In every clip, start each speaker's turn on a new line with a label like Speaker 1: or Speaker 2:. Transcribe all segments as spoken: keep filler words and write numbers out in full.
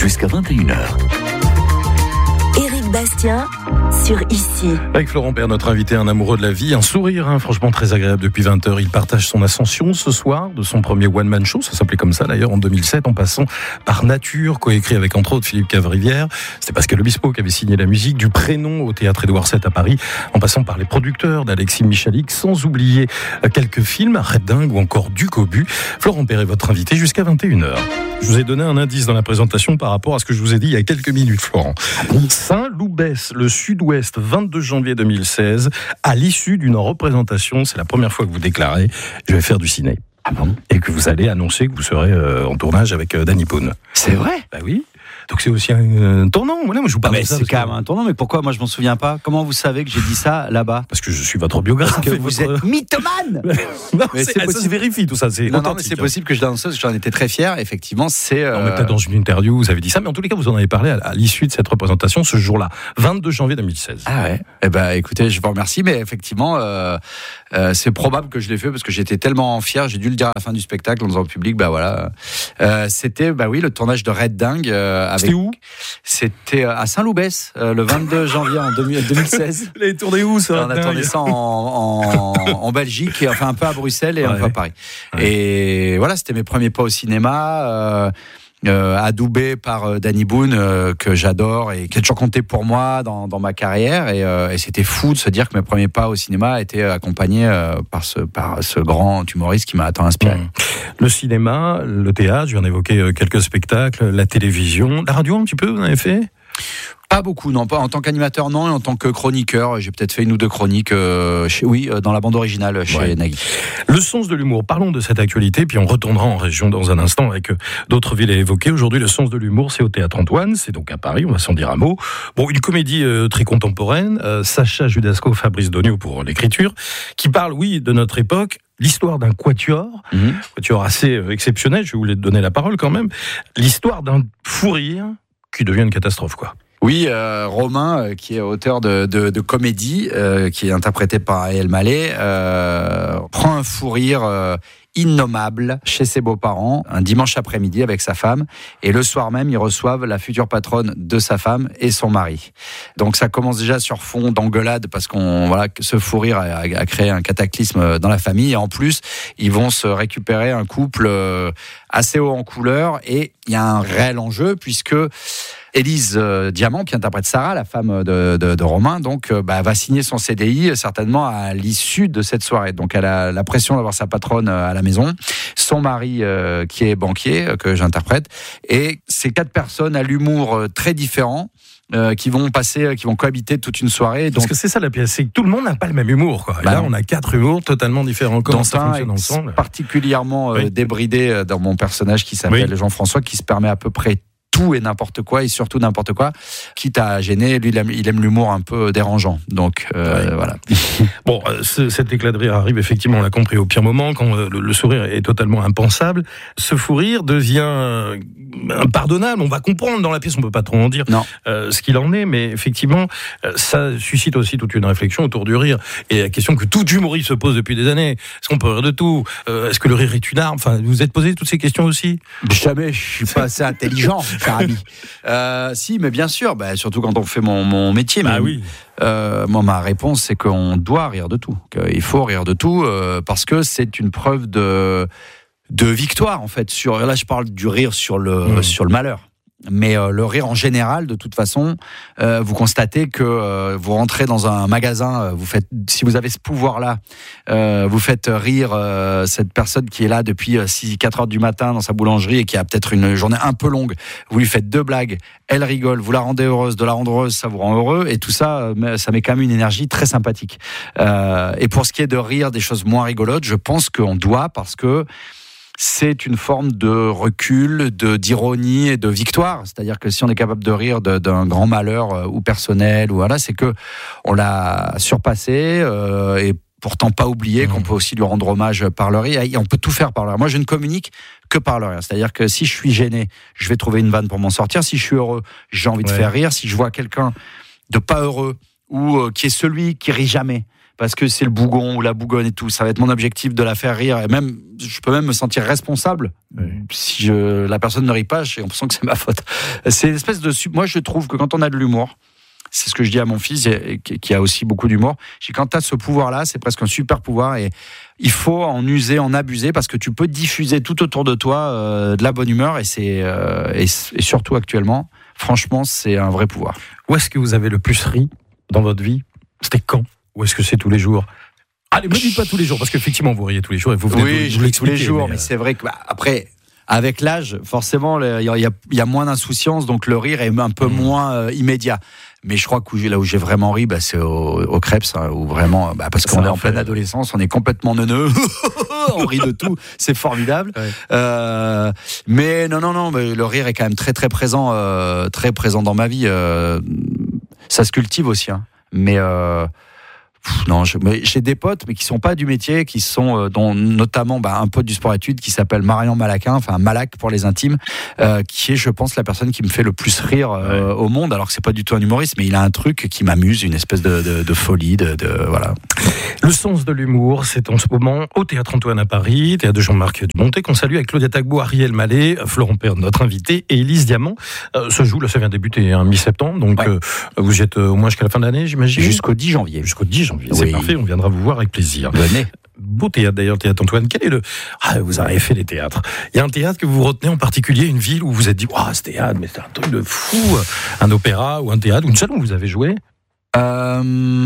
Speaker 1: jusqu'à vingt et une heures.
Speaker 2: Éric Bastien sur Ici.
Speaker 3: Avec Florent Père, notre invité, un amoureux de la vie, un sourire, hein, franchement très agréable depuis vingt heures. Il partage son ascension ce soir de son premier one-man show, ça s'appelait comme ça d'ailleurs en deux mille sept, en passant par Nature, coécrit avec entre autres Philippe Cavrivière. C'était Pascal Obispo qui avait signé la musique, du Prénom au Théâtre Édouard sept à Paris, en passant par les producteurs d'Alexis Michalik, sans oublier quelques films, Red Dingue ou encore Duc au but. Florent Père est votre invité jusqu'à vingt et une heures. Je vous ai donné un indice dans la présentation par rapport à ce que je vous ai dit il y a quelques minutes, Florent. Saint-Loubès, le Sud-Ouest, vingt-deux janvier deux mille seize, à l'issue d'une représentation, c'est la première fois que vous déclarez, je vais faire du ciné.
Speaker 4: Ah bon ?
Speaker 3: Et que vous allez annoncer que vous serez euh, en tournage avec euh, Danny Boone.
Speaker 4: C'est vrai ?
Speaker 3: Bah oui. Donc c'est aussi un, un tournant. Voilà, moi je vous parle
Speaker 4: ah
Speaker 3: de ça.
Speaker 4: C'est quand même un tournant, mais pourquoi moi je m'en souviens pas ? Comment vous savez que j'ai dit ça là-bas ?
Speaker 3: Parce que je suis votre biographe.
Speaker 4: Parce que
Speaker 3: votre...
Speaker 4: vous êtes mythomane.
Speaker 3: Non,
Speaker 4: mais
Speaker 3: c'est,
Speaker 4: c'est
Speaker 3: ça
Speaker 4: possible.
Speaker 3: se vérifie tout ça. C'est
Speaker 4: non,
Speaker 3: authentique.
Speaker 4: non, mais c'est possible que je l'annonce, parce que j'en étais très fier. Effectivement, c'est. Euh...
Speaker 3: Non, mais peut-être dans une interview vous avez dit ça, mais en tous les cas vous en avez parlé à, à l'issue de cette représentation ce jour-là, vingt-deux janvier deux mille seize.
Speaker 4: Ah ouais. Eh ben, écoutez, je vous remercie, mais effectivement, euh, euh, c'est probable que je l'ai fait parce que j'étais tellement fier. J'ai dû le dire à la fin du spectacle en disant au public, bah voilà. Euh, c'était, bah oui, le tournage de Red Dingue. Euh, avec...
Speaker 3: C'était où ?
Speaker 4: C'était à Saint-Loubès, euh, le vingt-deux janvier en deux mille seize.
Speaker 3: Vous l'avez tourné où ça ?
Speaker 4: On a tourné ça en, en, en Belgique, et enfin un peu à Bruxelles et ouais. un peu à Paris. Ouais. Et voilà, c'était mes premiers pas au cinéma. Euh, Euh, adoubé par euh, Danny Boone euh, que j'adore et qui a toujours compté pour moi dans, dans ma carrière et, euh, et c'était fou de se dire que mes premiers pas au cinéma étaient accompagnés euh, par, ce, par ce grand humoriste qui m'a tant inspiré.
Speaker 3: Mmh. Le cinéma, le théâtre, je viens d'évoquer quelques spectacles, la télévision, la radio un petit peu, vous en avez fait ?
Speaker 4: Pas beaucoup, non, pas en tant qu'animateur, non, et en tant que chroniqueur, j'ai peut-être fait une ou deux chroniques, euh, chez, oui, dans la bande originale chez ouais. Nagui.
Speaker 3: Le sens de l'humour, parlons de cette actualité, puis on retournera en région dans un instant avec d'autres villes à évoquer. Aujourd'hui, le sens de l'humour, c'est au Théâtre Antoine, c'est donc à Paris, on va s'en dire un mot. Bon, une comédie euh, très contemporaine, euh, Sacha Judasco, Fabrice Dognaud pour l'écriture, qui parle, oui, de notre époque. L'histoire d'un quatuor, mmh. quatuor assez euh, exceptionnel, je vais vous donner la parole quand même. L'histoire d'un fou rire qui devient une catastrophe, quoi.
Speaker 4: Oui, euh, Romain, euh, qui est auteur de, de, de comédie, euh, qui est interprété par Aël Mallet, euh, prend un fou rire euh, innommable chez ses beaux-parents, un dimanche après-midi avec sa femme, et le soir même, ils reçoivent la future patronne de sa femme et son mari. Donc ça commence déjà sur fond d'engueulade, parce qu'on voilà, ce fou rire a, a créé un cataclysme dans la famille, et en plus, ils vont se récupérer un couple euh, assez haut en couleur, et il y a un réel enjeu, puisque Élise euh, Diamant, qui interprète Sarah, la femme de, de, de Romain, donc euh, bah, va signer son C D I certainement à l'issue de cette soirée. Donc elle a la pression d'avoir sa patronne euh, à la maison, son mari euh, qui est banquier, euh, que j'interprète, et ces quatre personnes à l'humour euh, très différent. Euh, qui vont passer, qui vont cohabiter toute une soirée. Donc,
Speaker 3: parce que c'est ça la pièce, c'est que tout le monde n'a pas le même humour, quoi. Et bah là, non. On a quatre humours totalement différents. Comment ça fonctionne ensemble ?
Speaker 4: Particulièrement euh, oui. débridé dans mon personnage qui s'appelle oui. Jean-François, qui se permet à peu près tout et n'importe quoi, et surtout n'importe quoi, quitte à gêner. Lui, il aime, il aime l'humour un peu dérangeant. Donc, euh, ouais. voilà.
Speaker 3: Bon, ce, cet éclat de rire arrive effectivement, on l'a compris, au pire moment, quand le, le sourire est totalement impensable. Ce fou rire devient impardonnable. On va comprendre dans la pièce, on peut pas trop en dire euh, ce qu'il en est, mais effectivement, ça suscite aussi toute une réflexion autour du rire. Et la question que tout humoriste se pose depuis des années, est-ce qu'on peut rire de tout ? euh, Est-ce que le rire est une arme ? Enfin, vous vous êtes posé toutes ces questions aussi ?
Speaker 4: Jamais, je suis pas assez intelligent. Euh, si, mais bien sûr, bah, surtout quand on fait mon, mon métier.
Speaker 3: Bah
Speaker 4: mais,
Speaker 3: oui.
Speaker 4: euh, moi, ma réponse, c'est qu'on doit rire de tout. Il faut rire de tout euh, parce que c'est une preuve de, de victoire, en fait. Sur, là, je parle du rire sur le, mmh. sur le malheur. Mais euh, le rire en général, de toute façon, euh, vous constatez que euh, vous rentrez dans un magasin, euh, vous faites, si vous avez ce pouvoir-là, euh, vous faites rire euh, cette personne qui est là depuis six, quatre heures du matin dans sa boulangerie et qui a peut-être une journée un peu longue. Vous lui faites deux blagues, elle rigole, vous la rendez heureuse, de la rendre heureuse, ça vous rend heureux, et tout ça, ça met quand même une énergie très sympathique. Euh, et pour ce qui est de rire des choses moins rigolotes, je pense qu'on doit, parce que c'est une forme de recul, de, d'ironie et de victoire. C'est-à-dire que si on est capable de rire de, d'un grand malheur euh, ou personnel, ou voilà, c'est que on l'a surpassé euh, et pourtant pas oublier mmh. qu'on peut aussi lui rendre hommage par le rire. Et on peut tout faire par le rire. Moi, je ne communique que par le rire. C'est-à-dire que si je suis gêné, je vais trouver une vanne pour m'en sortir. Si je suis heureux, j'ai envie ouais. de faire rire. Si je vois quelqu'un de pas heureux ou euh, qui est celui qui rit jamais, parce que c'est le bougon ou la bougonne et tout. Ça va être mon objectif de la faire rire. Et même, je peux même me sentir responsable. Oui. Si je, la personne ne rit pas, j'ai l'impression que c'est ma faute. C'est une espèce de... Moi, je trouve que quand on a de l'humour, c'est ce que je dis à mon fils, qui a aussi beaucoup d'humour, je dis, quand tu as ce pouvoir-là, c'est presque un super pouvoir et il faut en user, en abuser, parce que tu peux diffuser tout autour de toi euh, de la bonne humeur et, c'est, euh, et, et surtout actuellement, franchement, c'est un vrai pouvoir.
Speaker 3: Où est-ce que vous avez le plus ri dans votre vie ? C'était quand ? Ou est-ce que c'est tous les jours ? Allez, me dites pas tous les jours, parce qu'effectivement, vous riez tous les jours et vous venez
Speaker 4: oui,
Speaker 3: de,
Speaker 4: je ris tous les jours, mais, mais c'est vrai que bah, après... Avec l'âge, forcément, il y a, y a moins d'insouciance, donc le rire est un peu mmh. moins euh, immédiat. Mais je crois que là où j'ai vraiment ri, bah, c'est au, au Crêpes, hein, où vraiment, bah, parce qu'on est en pleine adolescence, on est complètement neuneux, on rit de tout, c'est formidable. Ouais. Euh, mais non, non, non, mais le rire est quand même très, très présent, euh, très présent dans ma vie. Euh, ça se cultive aussi, hein. Mais euh, Pff, non, je, j'ai des potes, mais qui sont pas du métier, qui sont, euh, dont notamment bah, un pote du sport-études qui s'appelle Marian Malaquin, enfin Malac pour les intimes, euh, qui est, je pense, la personne qui me fait le plus rire euh, ouais. au monde. Alors que c'est pas du tout un humoriste, mais il a un truc qui m'amuse, une espèce de, de, de folie, de, de voilà.
Speaker 3: Le sens de l'humour, c'est en ce moment au Théâtre Antoine à Paris, théâtre de Jean-Marc Dumontet, qu'on salue avec Claudia Tagbo, Ariel Mallet, Florent Père, notre invité, et Élise Diamant. Euh, se joue, là, ça vient de débuter, hein, mi-septembre, donc ouais. euh, vous êtes euh, au moins jusqu'à la fin de l'année, j'imagine.
Speaker 4: Jusqu'au dix janvier.
Speaker 3: Jusqu'au dix janvier. Oui. C'est parfait, on viendra vous voir avec plaisir.
Speaker 4: Venez.
Speaker 3: Beau théâtre d'ailleurs, Théâtre Antoine. Quel est le... Ah, vous avez fait les théâtres. Il y a un théâtre que vous retenez en particulier, une ville où vous vous êtes dit, waouh, ce théâtre, mais c'est un truc de fou. Un opéra ou un théâtre, ou une salle où vous avez joué?
Speaker 4: Euh,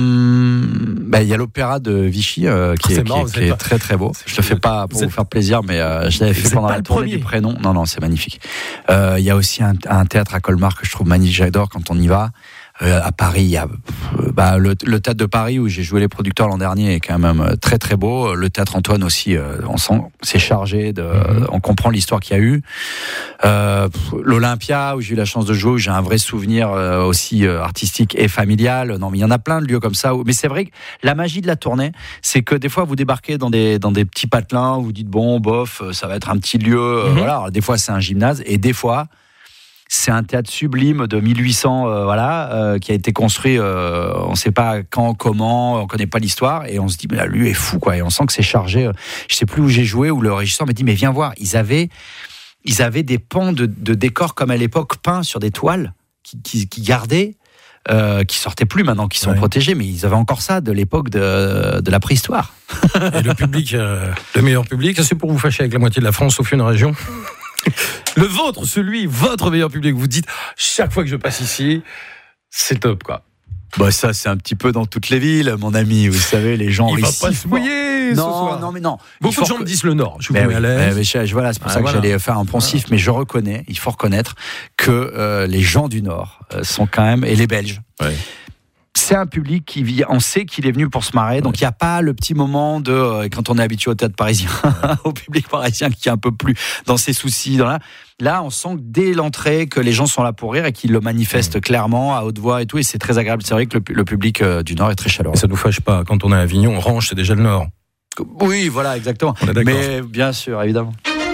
Speaker 4: bah, il y a l'opéra de Vichy euh, qui, est, marrant, qui, est, qui est très très beau. Je le fais pas pour vous, vous faire plaisir, mais euh, je l'avais fait pendant la tournée du prénom. Non non, c'est magnifique. Euh, il y a aussi un, un théâtre à Colmar que je trouve magnifique. J'adore quand on y va. Euh, à Paris, il y a bah, le, le théâtre de Paris où j'ai joué les producteurs l'an dernier est quand même très très beau. Le théâtre Antoine aussi, euh, on sent c'est chargé. De, mm-hmm. On comprend l'histoire qu'il y a eu. Euh, L'Olympia où j'ai eu la chance de jouer, où j'ai un vrai souvenir euh, aussi euh, artistique et familial. Non, mais il y en a plein de lieux comme ça. Où, mais c'est vrai que la magie de la tournée, c'est que des fois vous débarquez dans des dans des petits patelins où vous dites bon, bof, ça va être un petit lieu. Euh, mm-hmm. Voilà. Alors, des fois c'est un gymnase et des fois c'est un théâtre sublime de mille huit cents, euh, voilà, euh, qui a été construit, euh, on ne sait pas quand, comment, on ne connaît pas l'histoire, et on se dit, mais là, lui est fou, quoi, et on sent que c'est chargé. Je ne sais plus où j'ai joué, où le régisseur m'a dit, mais viens voir, ils avaient, ils avaient des pans de, de décors comme à l'époque, peints sur des toiles, qui, qui, qui gardaient, euh, qui sortaient plus maintenant, qui sont ouais. protégés, mais ils avaient encore ça de l'époque de, de la préhistoire.
Speaker 3: Et le public, euh, le meilleur public, c'est pour vous fâcher avec la moitié de la France, sauf une région. Le vôtre, celui, votre meilleur public, vous dites, chaque fois que je passe ici, c'est top, quoi.
Speaker 4: Bah ça, c'est un petit peu dans toutes les villes, mon ami. Vous savez, les gens
Speaker 3: il
Speaker 4: ici.
Speaker 3: Il va pas se mouiller,
Speaker 4: non,
Speaker 3: ce soir.
Speaker 4: Non, mais non.
Speaker 3: Beaucoup de gens me disent le Nord. Je suis
Speaker 4: oui,
Speaker 3: à l'aise.
Speaker 4: Mais je, voilà, c'est pour ah, ça que
Speaker 3: voilà.
Speaker 4: j'allais faire un poncif, voilà. Mais je reconnais, il faut reconnaître que euh, les gens du Nord euh, sont quand même, et les Belges. Ouais. C'est un public qui vit, on sait qu'il est venu pour se marrer, donc il ouais. n'y a pas le petit moment de, euh, quand on est habitué au théâtre parisien, ouais. au public parisien qui est un peu plus dans ses soucis. Dans la... Là, on sent que dès l'entrée que les gens sont là pour rire et qu'ils le manifestent ouais. clairement, à haute voix et tout, et c'est très agréable. C'est vrai que le, le public euh, du Nord est très chaleureux.
Speaker 3: Et ça ne nous fâche pas, quand on est à Avignon, Orange, c'est déjà le Nord.
Speaker 4: Oui, voilà, exactement. Mais bien sûr, évidemment.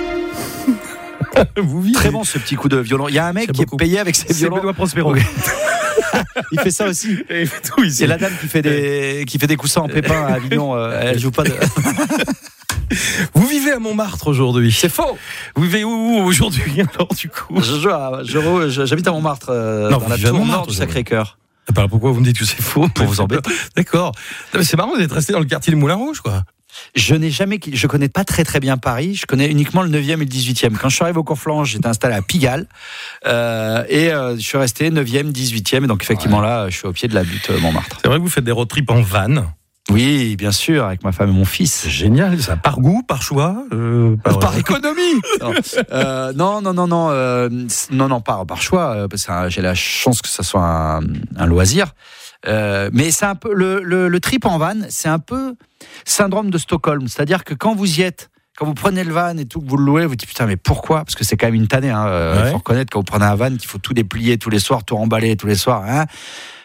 Speaker 3: Vous vivez.
Speaker 4: Très bon ce petit coup de violon. Il y a un mec c'est qui beaucoup. Est payé avec ses violons.
Speaker 3: C'est Benoît Prospero.
Speaker 4: Il fait ça aussi.
Speaker 3: Et il fait tout ici.
Speaker 4: Et la dame qui fait des qui fait des coussins en pépin à Avignon, euh, elle joue pas de.
Speaker 3: Vous vivez à Montmartre aujourd'hui.
Speaker 4: C'est faux.
Speaker 3: Vous vivez où aujourd'hui alors du coup?
Speaker 4: Je joue à, je, j'habite à Montmartre, euh, non, dans la tour nord du Sacré-Cœur.
Speaker 3: Alors pourquoi vous me dites que c'est faux?
Speaker 4: Pour vous embêter.
Speaker 3: D'accord. Non, mais c'est marrant, vous êtes resté dans le quartier du Moulin Rouge, quoi.
Speaker 4: Je n'ai jamais, je connais pas très très bien Paris. Je connais uniquement le neuvième et le dix-huitième. Quand je suis arrivé au Conflans, j'étais installé à Pigalle euh, et euh, je suis resté neuvième, dix-huitième. Et donc effectivement ouais. là, je suis au pied de la butte Montmartre.
Speaker 3: C'est vrai que vous faites des road trips en van?
Speaker 4: Oui, bien sûr, avec ma femme et mon fils.
Speaker 3: C'est génial, ça. Par goût, par choix, euh,
Speaker 4: par, par économie. non. Euh, non, non, non, non, euh, non, non, par par choix. Euh, parce que j'ai la chance que ça soit un, un loisir. Euh, mais c'est un peu le, le, le trip en van, c'est un peu syndrome de Stockholm, c'est-à-dire que quand vous y êtes, quand vous prenez le van et tout, que vous le louez, vous dites putain mais pourquoi? Parce que c'est quand même une tannée, hein. Ouais. Il faut reconnaître quand vous prenez un van qu'il faut tout déplier tous les soirs, tout remballer tous les soirs. Hein.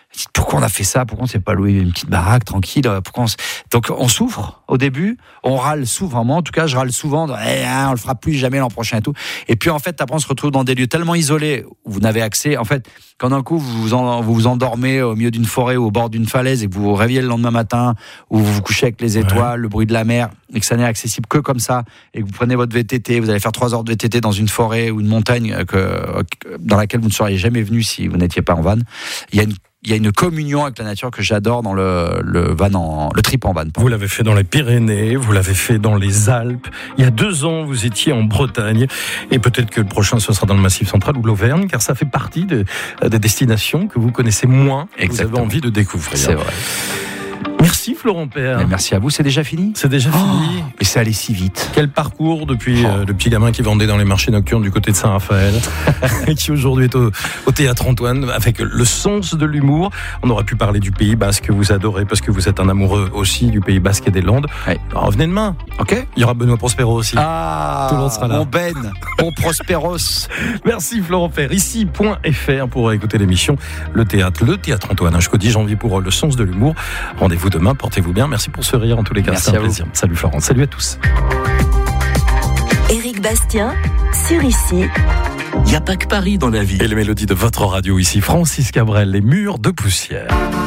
Speaker 4: Pourquoi on a fait ça? Pourquoi on s'est pas loué une petite baraque tranquille? Pourquoi on s... Donc on souffre au début, on râle souvent. Moi, en tout cas, je râle souvent. Eh, hein, on le fera plus jamais l'an prochain et tout. Et puis en fait, après, on se retrouve dans des lieux tellement isolés où vous n'avez accès. En fait, quand d'un coup vous vous, en, vous vous endormez au milieu d'une forêt ou au bord d'une falaise et que vous vous réveillez le lendemain matin, ou vous vous couchez avec les étoiles, ouais. le bruit de la mer, et que ça n'est accessible que comme ça, et que vous prenez votre V T T, vous allez faire trois heures de V T T dans une forêt ou une montagne que, dans laquelle vous ne seriez jamais venu si vous n'étiez pas en van. Il y a une Il y a une communion avec la nature que j'adore dans le, le van en, le trip en van.
Speaker 3: Vous l'avez fait dans les Pyrénées, vous l'avez fait dans les Alpes. Il y a deux ans, vous étiez en Bretagne. Et peut-être que le prochain, ce sera dans le Massif Central ou l'Auvergne, car ça fait partie de, des destinations que vous connaissez moins, que vous avez envie de découvrir.
Speaker 4: C'est vrai.
Speaker 3: Merci Florent Père.
Speaker 4: Mais merci à vous, c'est déjà fini?
Speaker 3: C'est déjà
Speaker 4: oh,
Speaker 3: fini.
Speaker 4: Mais c'est allé si vite.
Speaker 3: Quel parcours depuis oh. euh, le petit gamin qui vendait dans les marchés nocturnes du côté de Saint-Raphaël et qui aujourd'hui est au, au Théâtre Antoine avec le sens de l'humour. On aurait pu parler du Pays Basque que vous adorez parce que vous êtes un amoureux aussi du Pays Basque et des Landes.
Speaker 4: Ouais.
Speaker 3: Alors, revenez demain.
Speaker 4: Ok.
Speaker 3: Il y aura Benoît Prospero aussi.
Speaker 4: Ah,
Speaker 3: tout le monde sera là.
Speaker 4: Mon Ben, mon Prosperos.
Speaker 3: Merci Florent Père. Ici, point F R pour écouter l'émission Le Théâtre, le Théâtre Antoine jusqu'au dix janvier pour le sens de l'humour. Rendez-vous demain, portez-vous bien. Merci pour ce rire en tous les cas,
Speaker 4: merci
Speaker 3: c'est un plaisir. Salut Florent, salut à tous.
Speaker 2: Éric Bastien, sur Ici.
Speaker 3: Il n'y a pas que Paris dans la vie. Et les mélodies de votre radio ici, Francis Cabrel, les murs de poussière.